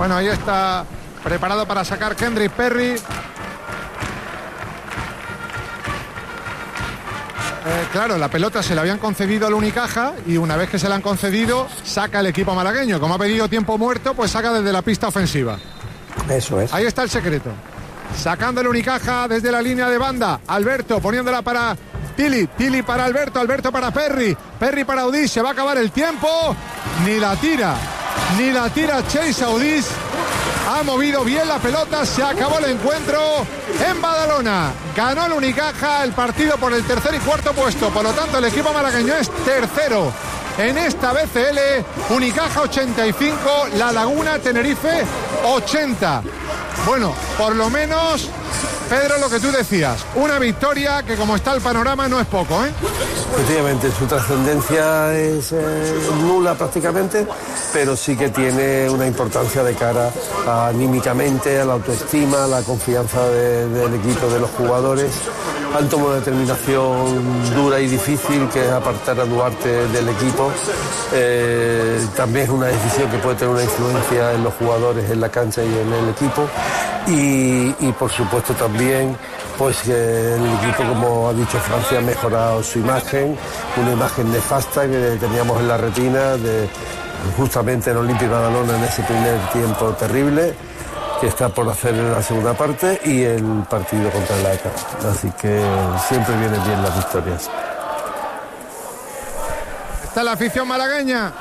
Bueno, ahí está preparado para sacar Kendrick Perry. Claro, la pelota se la habían concedido al Unicaja y una vez que se la han concedido, saca el equipo malagueño. Como ha pedido tiempo muerto, pues saca desde la pista ofensiva. Eso es. Ahí está el secreto. Sacando el Unicaja desde la línea de banda. Alberto poniéndola para Tilly. Tilly para Alberto. Alberto para Perry. Perry para Audis. Se va a acabar el tiempo. Ni la tira Chase Audis. Ha movido bien la pelota. Se acabó el encuentro en Badalona. Ganó el Unicaja el partido por el tercer y cuarto puesto. Por lo tanto, el equipo malagueño es tercero en esta BCL. Unicaja 85, La Laguna Tenerife 80. Bueno, por lo menos, Pedro, lo que tú decías, una victoria que como está el panorama no es poco, ¿eh? Efectivamente, su trascendencia es nula prácticamente, pero sí que tiene una importancia de cara anímicamente, a la autoestima, a la confianza del equipo, de los jugadores. Han tomado una determinación dura y difícil, que es apartar a Duarte del equipo. También es una decisión que puede tener una influencia en los jugadores, en la cancha y en el equipo. Y por supuesto también pues que el equipo, como ha dicho Francia, ha mejorado su imagen, una imagen nefasta que teníamos en la retina de justamente en Olimpia de Badalona en ese primer tiempo terrible que está por hacer en la segunda parte y el partido contra el ACA. Así que siempre vienen bien las victorias. Está la afición malagueña